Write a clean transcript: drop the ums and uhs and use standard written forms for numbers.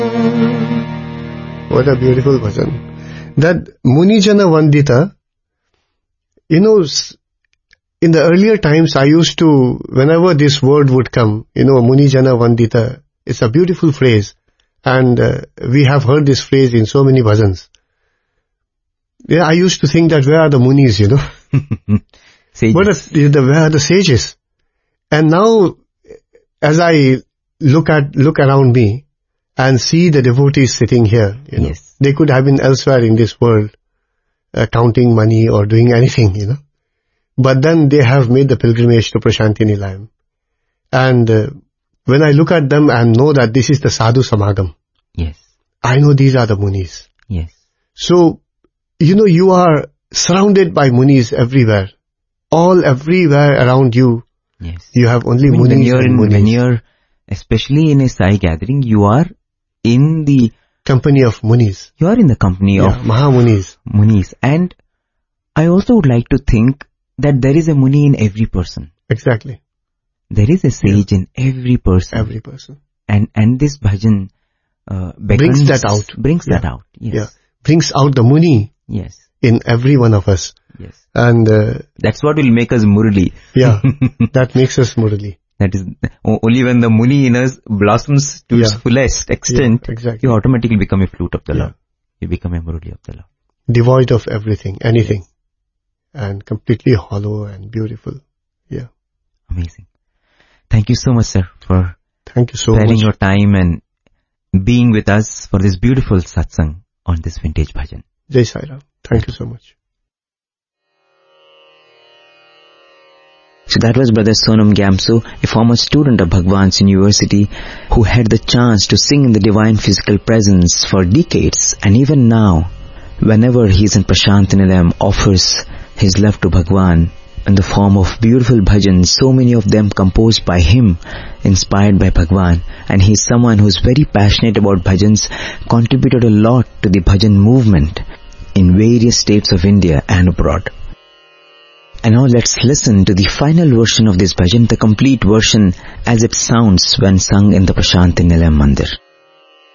What a beautiful bhajan. That Munijana Vandita, in the earlier times I used to, whenever this word would come, Munijana Vandita, it's a beautiful phrase. And we have heard this phrase in so many bhajans. Yeah, I used to think that where are the Munis, Sages. Where are the sages? And now, as I look around me and see the devotees sitting here, Yes. They could have been elsewhere in this world, counting money or doing anything, But then they have made the pilgrimage to Prashanti Nilayam. And when I look at them and know that this is the Sadhu Samagam, Yes. I know these are the Munis. Yes. So, you are surrounded by Munis everywhere. Everywhere around you, Yes. you have only Munis and Munis. When you're, especially in a Sai gathering, you are in the Company of Munis. You are in the company of Mahamunis. Munis. And I also would like to think that there is a Muni in every person. Exactly. There is a sage in every person. Every person. And this bhajan brings that out. Brings that out. Yes. Yeah. Brings out the Muni. Yes. In every one of us. Yes. And that's what will make us Murali. Yeah. That makes us Murali. That is only when the Muni in us blossoms to its fullest extent, exactly. You automatically become a flute of the Lord. You become a Murali of the Lord. Devoid of everything, anything. And completely hollow and beautiful. Yeah. Amazing. Thank you so much, sir, for Thank you so sparing much. your time and being with us for this beautiful satsang on this vintage bhajan. Jai Sai Ram. Thank you so much. So that was Brother Sonam Gyamso, a former student of Bhagwan's University who had the chance to sing in the divine physical presence for decades, and even now, whenever he is in Prashanti Nilayam, offers his love to Bhagwan in the form of beautiful bhajans, so many of them composed by him, inspired by Bhagwan. And he is someone who is very passionate about bhajans, contributed a lot to the bhajan movement in various states of India and abroad. And now let's listen to the final version of this bhajan, the complete version as it sounds when sung in the Prashanti Nilayam Mandir.